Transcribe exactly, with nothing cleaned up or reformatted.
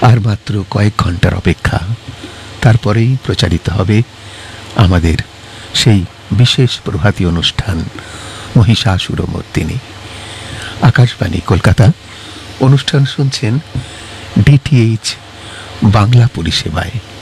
আর মাত্র কয়েক ঘন্টার অপেক্ষা, তারপরেই প্রচারিত হবে আমাদের সেই বিশেষ প্রভাতী অনুষ্ঠান মহিষাসুরমর্দিনী। আকাশবাণী কলকাতা, অনুষ্ঠান শুনছেন ডিটিএইচ বাংলা পরিষেবায়।